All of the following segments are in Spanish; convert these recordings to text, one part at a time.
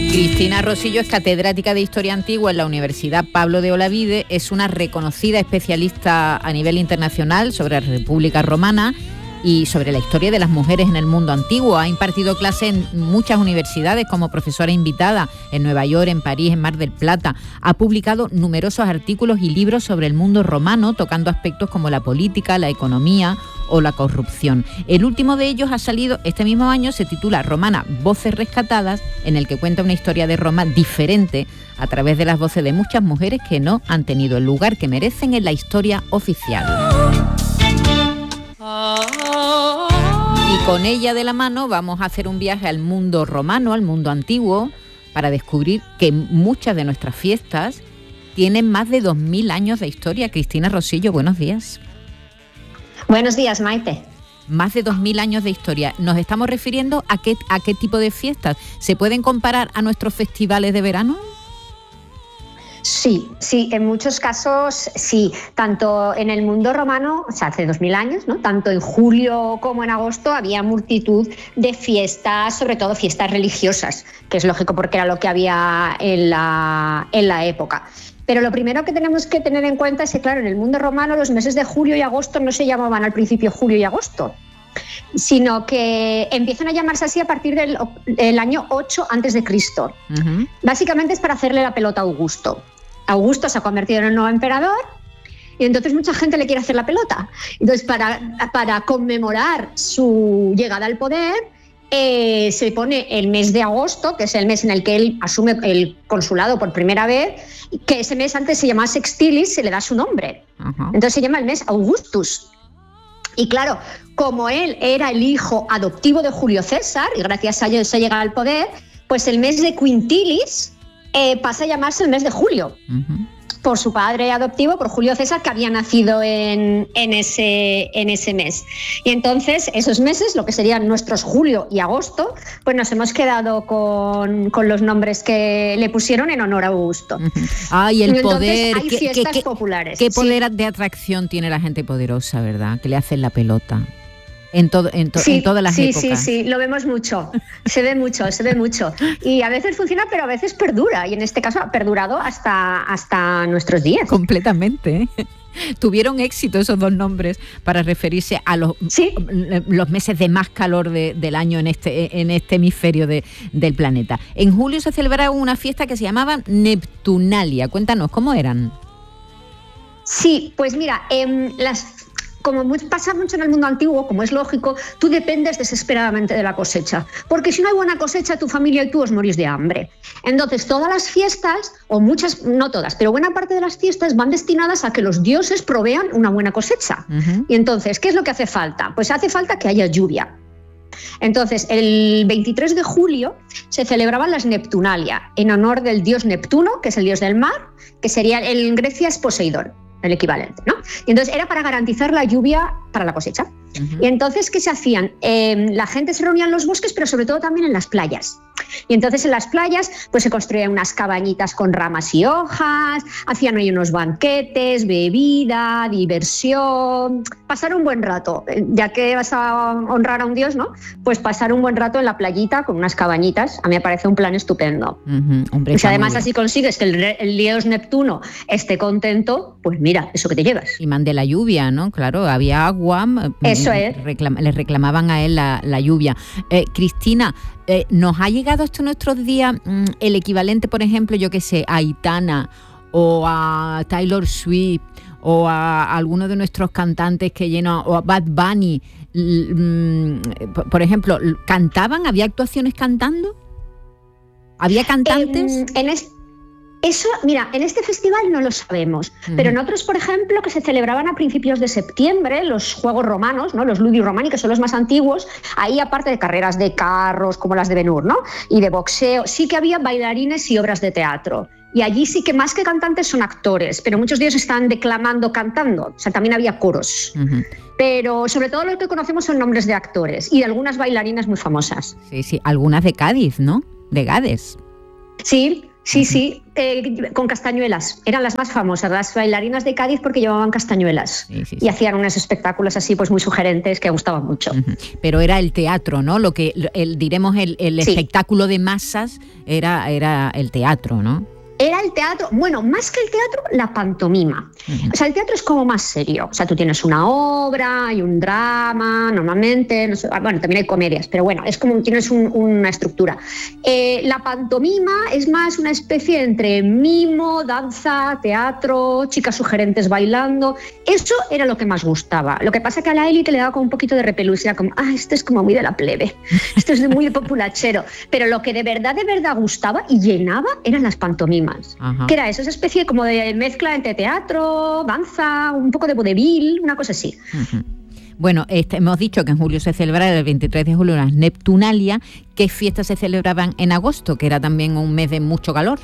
Cristina Rosillo es catedrática de Historia Antigua en la Universidad Pablo de Olavide, es una reconocida especialista a nivel internacional sobre la República Romana y sobre la historia de las mujeres en el mundo antiguo. Ha impartido clases en muchas universidades como profesora invitada en Nueva York, en París, en Mar del Plata. Ha publicado numerosos artículos y libros sobre el mundo romano, tocando aspectos como la política, la economía o la corrupción. El último de ellos ha salido este mismo año, se titula Romana, Voces Rescatadas, en el que cuenta una historia de Roma diferente a través de las voces de muchas mujeres que no han tenido el lugar que merecen en la historia oficial. Y con ella de la mano vamos a hacer un viaje al mundo romano, al mundo antiguo, para descubrir que muchas de nuestras fiestas tienen más de 2000 años de historia. Cristina Rosillo, buenos días. Buenos días, Maite. Más de 2000 años de historia. ¿Nos estamos refiriendo a qué tipo de fiestas? ¿Se pueden comparar a nuestros festivales de verano? Sí, en muchos casos sí, tanto en el mundo romano, o sea, hace 2000 años, ¿no? Tanto en julio como en agosto había multitud de fiestas, sobre todo fiestas religiosas, que es lógico porque era lo que había en la época. Pero lo primero que tenemos que tener en cuenta es que, claro, en el mundo romano los meses de julio y agosto no se llamaban al principio julio y agosto, sino que empiezan a llamarse así a partir del año 8 a.C. Uh-huh. Básicamente es para hacerle la pelota a Augusto. Augusto se ha convertido en el nuevo emperador y entonces mucha gente le quiere hacer la pelota. Entonces, para conmemorar su llegada al poder, se pone el mes de agosto, que es el mes en el que él asume el consulado por primera vez, que ese mes antes se llamaba Sextilis, se le da su nombre. Uh-huh. Entonces se llama el mes Augustus. Y claro, como él era el hijo adoptivo de Julio César, y gracias a ello se llega al poder, pues el mes de Quintilis pasa a llamarse el mes de julio. Uh-huh. Por su padre adoptivo, por Julio César, que había nacido en ese mes. Y entonces, esos meses, lo que serían nuestros julio y agosto, pues nos hemos quedado con los nombres que le pusieron en honor a Augusto. Ah, y el poder. Hay fiestas populares. ¿Qué poder de atracción tiene la gente poderosa, verdad? Que le hacen la pelota. En todas las épocas. Sí, lo vemos mucho, se ve mucho. Y a veces funciona, pero a veces perdura. Y en este caso ha perdurado hasta nuestros días. Completamente. Tuvieron éxito esos dos nombres para referirse a los meses de más calor del año en este hemisferio del planeta. En julio se celebraba una fiesta que se llamaba Neptunalia. Cuéntanos, ¿cómo eran? Sí, pues mira, como pasa mucho en el mundo antiguo, como es lógico, tú dependes desesperadamente de la cosecha, porque si no hay buena cosecha, tu familia y tú os morís de hambre. Entonces, todas las fiestas, o muchas, no todas, pero buena parte de las fiestas van destinadas a que los dioses provean una buena cosecha. Uh-huh. Y entonces, ¿qué es lo que hace falta? Pues hace falta que haya lluvia. Entonces, el 23 de julio se celebraban las Neptunalia, en honor del dios Neptuno, que es el dios del mar, que sería en Grecia es Poseidón, el equivalente, ¿no? Y entonces era para garantizar la lluvia para la cosecha. Uh-huh. Y entonces, ¿qué se hacían? La gente se reunía en los bosques, pero sobre todo también en las playas. Y entonces en las playas pues se construían unas cabañitas con ramas y hojas, hacían ahí unos banquetes, bebida, diversión, pasar un buen rato, ya que vas a honrar a un dios, ¿no? Pues pasar un buen rato en la playita con unas cabañitas, a mí me parece un plan estupendo. Uh-huh. Hombre, y si además así consigues que el dios Neptuno esté contento, pues mira, eso que te llevas. Y mande la lluvia, ¿no? Claro, había agua. Eso es. Le reclamaban a él la lluvia. Cristina, ¿nos ha llegado hasta nuestros días el equivalente, por ejemplo, yo qué sé, a Aitana o a Taylor Swift o a alguno de nuestros cantantes o a Bad Bunny? Por ejemplo, ¿cantaban? ¿Había actuaciones cantando? ¿Había cantantes? Eso, mira, en este festival no lo sabemos, pero en otros, por ejemplo, que se celebraban a principios de septiembre, los Juegos Romanos, ¿no? Los Ludi Romani, que son los más antiguos, ahí aparte de carreras de carros como las de Ben-Hur, ¿no? Y de boxeo, sí que había bailarines y obras de teatro. Y allí sí que más que cantantes son actores, pero muchos de ellos están declamando, cantando, o sea, también había coros. Uh-huh. Pero sobre todo lo que conocemos son nombres de actores y de algunas bailarinas muy famosas. Sí, algunas de Cádiz, ¿no? De Gades. Sí, Sí, con castañuelas. Eran las más famosas, las bailarinas de Cádiz, porque llevaban castañuelas. Sí. Y hacían unos espectáculos así pues muy sugerentes que gustaban mucho. Pero era el teatro, ¿no? Lo que diremos el espectáculo de masas era el teatro, ¿no? Era el teatro, bueno, más que el teatro, la pantomima. O sea, el teatro es como más serio. O sea, tú tienes una obra, hay un drama, normalmente, no sé, bueno, también hay comedias, pero bueno, es como tienes una estructura. La pantomima es más una especie entre mimo, danza, teatro, chicas sugerentes bailando. Eso era lo que más gustaba. Lo que pasa es que a la élite le daba como un poquito de repelús, era como, esto es como muy de la plebe, esto es muy de populachero. Pero lo que de verdad gustaba y llenaba eran las pantomimas. Ajá. Que era eso, esa especie como de mezcla entre teatro, danza, un poco de vodevil, una cosa así. Uh-huh. Bueno, hemos dicho que en julio se celebraba el 23 de julio la Neptunalia. ¿Qué fiestas se celebraban en agosto, que era también un mes de mucho calor?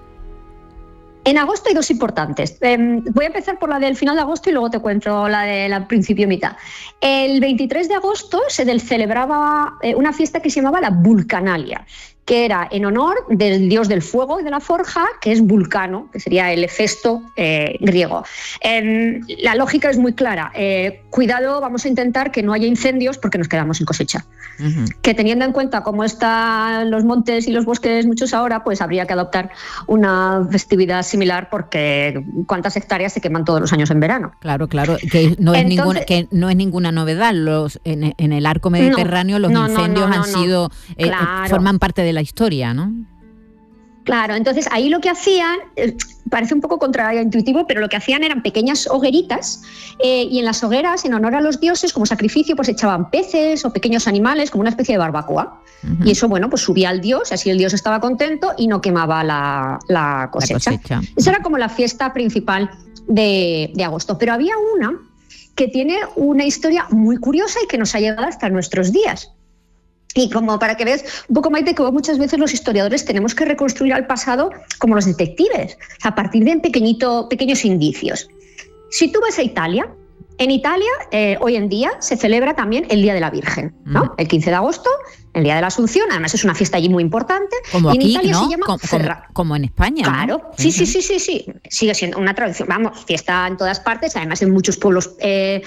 En agosto hay dos importantes. Voy a empezar por la del final de agosto y luego te cuento la de la principio mitad. El 23 de agosto se celebraba una fiesta que se llamaba la Vulcanalia, que era en honor del dios del fuego y de la forja, que es Vulcano, que sería el Hefesto griego. La lógica es muy clara. Cuidado, vamos a intentar que no haya incendios porque nos quedamos sin cosecha. Uh-huh. Que teniendo en cuenta cómo están los montes y los bosques muchos ahora, pues habría que adoptar una festividad similar, porque cuántas hectáreas se queman todos los años en verano. Claro, que no es ninguna novedad. En el arco mediterráneo los incendios han sido claro. Forman parte de la historia, ¿no? Claro, entonces ahí lo que hacían, parece un poco contraintuitivo, pero lo que hacían eran pequeñas hogueritas y en las hogueras, en honor a los dioses, como sacrificio, pues echaban peces o pequeños animales, como una especie de barbacoa. Uh-huh. Y eso, bueno, pues subía al dios, así el dios estaba contento y no quemaba la cosecha. Esa era como la fiesta principal de agosto. Pero había una que tiene una historia muy curiosa y que nos ha llegado hasta nuestros días. Y como para que veas un poco, Maite, que muchas veces los historiadores tenemos que reconstruir al pasado como los detectives, a partir de pequeños indicios. Si tú vas a Italia, en Italia hoy en día se celebra también el Día de la Virgen, ¿no? El 15 de agosto, el Día de la Asunción, además es una fiesta allí muy importante. Como y en aquí, Italia ¿no? Se llama como en España. Claro, ¿no? Sí. Sigue siendo una tradición, vamos, fiesta en todas partes, además en muchos pueblos de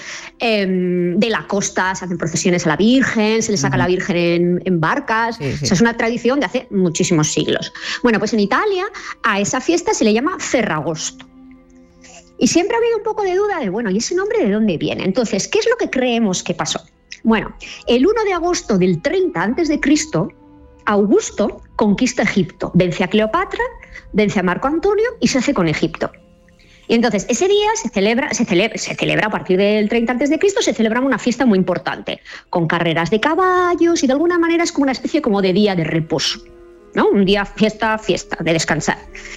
la costa se hacen procesiones a la Virgen, se le saca a la Virgen en barcas, sí. O sea, es una tradición de hace muchísimos siglos. Bueno, pues en Italia a esa fiesta se le llama Ferragosto. Y siempre ha habido un poco de duda de, bueno, ¿y ese nombre de dónde viene? Entonces, ¿qué es lo que creemos que pasó? Bueno, el 1 de agosto del 30 a.C., Augusto conquista Egipto, vence a Cleopatra, vence a Marco Antonio y se hace con Egipto. Y entonces ese día se celebra a partir del 30 a.C., se celebra una fiesta muy importante, con carreras de caballos y de alguna manera es como una especie como de día de reposo, ¿no? Un día fiesta, de descansar.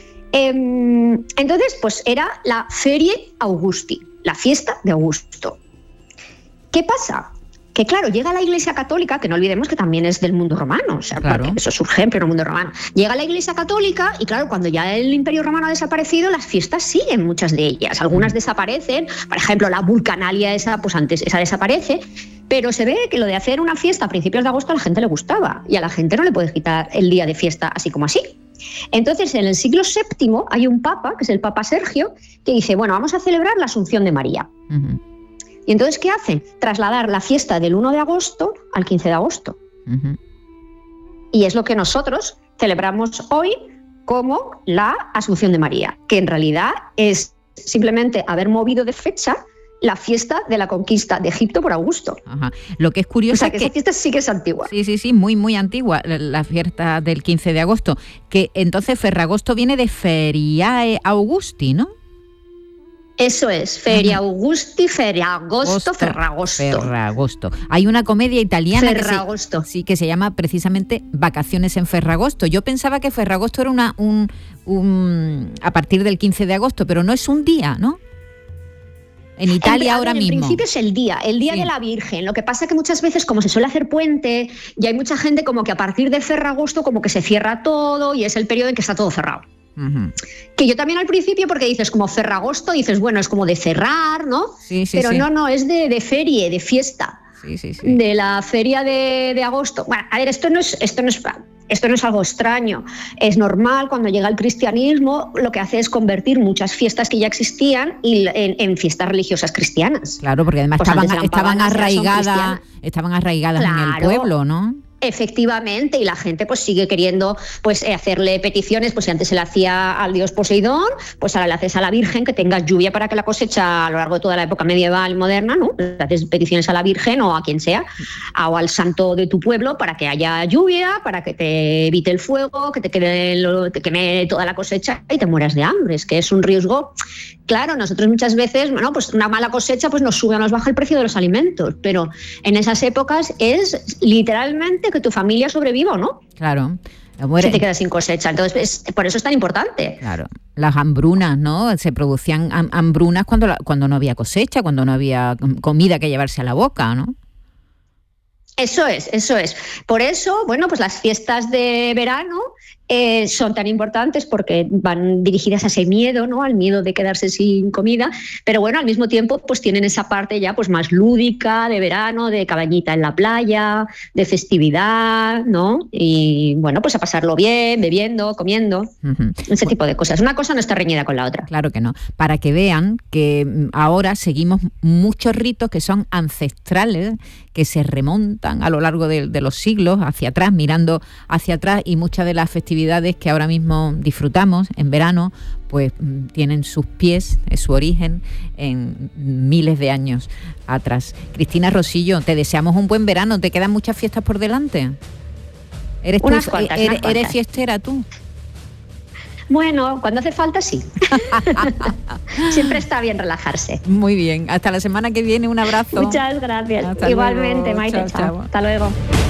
Entonces, pues era la Ferie Augusti, la fiesta de Augusto. ¿Qué pasa? Que claro, llega la Iglesia Católica, que no olvidemos que también es del mundo romano, o sea, claro. Porque eso surge en pleno mundo romano. Llega la Iglesia Católica y claro, cuando ya el Imperio Romano ha desaparecido, las fiestas siguen, muchas de ellas. Algunas desaparecen, por ejemplo, la Vulcanalia esa, pues antes esa desaparece, pero se ve que lo de hacer una fiesta a principios de agosto a la gente le gustaba y a la gente no le puedes quitar el día de fiesta así como así. Entonces, en el siglo VII hay un papa, que es el Papa Sergio, que dice, bueno, vamos a celebrar la Asunción de María. Uh-huh. Y entonces, ¿qué hacen? Trasladar la fiesta del 1 de agosto al 15 de agosto. Uh-huh. Y es lo que nosotros celebramos hoy como la Asunción de María, que en realidad es simplemente haber movido de fecha la fiesta de la conquista de Egipto por Augusto. Ajá. Lo que es curioso, o sea, que esa fiesta sí que es antigua. Sí, muy antigua, la fiesta del 15 de agosto. Que entonces Ferragosto viene de Feriae Augusti, ¿no? Eso es, Feria Augusti, Ferragosto, Ferragosto. Hay una comedia italiana que se llama precisamente Vacaciones en Ferragosto. Yo pensaba que Ferragosto era a partir del 15 de agosto, pero no es un día, ¿no? En Italia ahora mismo. En principio es el día sí. De la Virgen. Lo que pasa que muchas veces, como se suele hacer puente, y hay mucha gente como que a partir de Ferragosto como que se cierra todo y es el periodo en que está todo cerrado. Uh-huh. Que yo también al principio, porque dices como Ferragosto, dices, bueno, es como de cerrar, ¿no? Sí, pero sí. No, es de ferie, de fiesta. Sí. De la feria de agosto. Bueno, a ver, esto no es esto no es algo extraño, es normal. Cuando llega el cristianismo, lo que hace es convertir muchas fiestas que ya existían en fiestas religiosas cristianas. Claro, porque además Pues estaban arraigadas en el pueblo, ¿no? Efectivamente, y la gente pues sigue queriendo pues hacerle peticiones, pues si antes se le hacía al dios Poseidón, pues ahora le haces a la Virgen que tenga lluvia para que la cosecha a lo largo de toda la época medieval y moderna, ¿no? Le haces peticiones a la Virgen o a quien sea, o al santo de tu pueblo para que haya lluvia, para que te evite el fuego, que te queme toda la cosecha y te mueras de hambre. Es que es un riesgo. Claro, nosotros muchas veces, bueno, pues una mala cosecha pues nos sube o nos baja el precio de los alimentos, pero en esas épocas es literalmente que tu familia sobreviva, ¿no? Claro. Si te quedas sin cosecha. Entonces, por eso es tan importante. Claro. Las hambrunas, ¿no? Se producían hambrunas cuando no había cosecha, cuando no había comida que llevarse a la boca, ¿no? Eso es. Por eso, bueno, pues las fiestas de verano son tan importantes porque van dirigidas a ese miedo, ¿no? Al miedo de quedarse sin comida, pero bueno, al mismo tiempo pues tienen esa parte ya pues más lúdica de verano, de cabañita en la playa, de festividad, ¿no? Y bueno, pues a pasarlo bien, bebiendo, comiendo, ese tipo de cosas. Una cosa no está reñida con la otra. Claro que no. Para que vean que ahora seguimos muchos ritos que son ancestrales, que se remontan a lo largo de los siglos hacia atrás, mirando hacia atrás, y muchas de las festividades que ahora mismo disfrutamos en verano pues tienen sus pies, su origen en miles de años atrás. Cristina Rosillo, te deseamos un buen verano. ¿Te quedan muchas fiestas por delante? ¿Eres fiestera tú? Bueno, cuando hace falta sí. Siempre está bien relajarse. Muy bien. Hasta la semana que viene. Un abrazo. Muchas gracias. Hasta Igualmente, luego. Maite. Chao. Hasta luego.